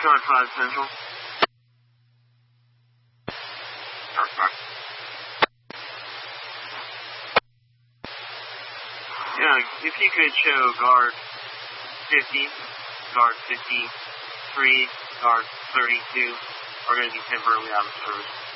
Guard 5 Central. Yeah, if you could show Guard 50, Guard 53, Guard 32 are going to be temporarily out of service.